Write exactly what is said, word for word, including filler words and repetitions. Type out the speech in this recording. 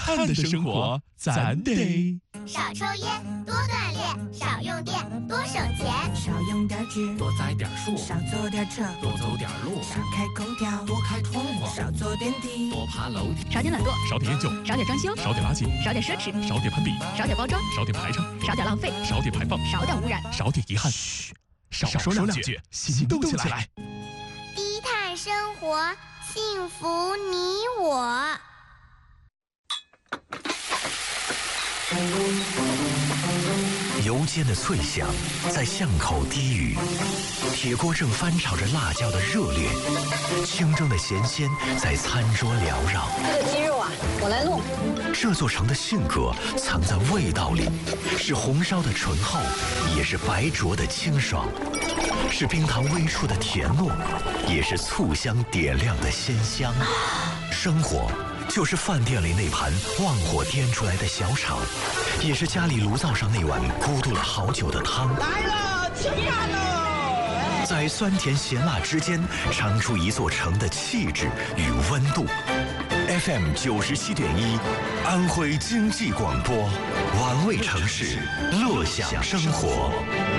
汉的生活咱得少抽烟，多锻炼，少用电，多省钱， 少用点纸， 多栽点树， 少坐点车， 多走点路， 少开空调， 多开窗户， 少坐电梯， 多爬楼梯， 少点懒惰， 少点烟酒， 少点装修， 少点垃圾， 少点奢侈， 少点攀比， 少点包装， 少点排场， 少点浪费， 少点排放， 少点污染， 少点遗憾。嘘，少说两句，行动起来。 低碳生活，幸福你我。 油煎的脆响在巷口低语，铁锅正翻炒着辣椒的热烈，清蒸的咸鲜在餐桌缭绕。 这个鸡肉啊，我来弄。 这座城的性格藏在味道里，是红烧的醇厚，也是白灼的清爽，是冰糖微出的甜糯，也是醋香点亮的鲜香。生活就是饭店里那盘旺火颠出来的小炒，也是家里炉灶上那碗咕嘟了好久的汤。 来了，吃饭喽！ 在酸甜咸辣之间，尝出一座城的气质与温度。F M 九十七点一，安徽经济广播，玩味城市，乐享生活。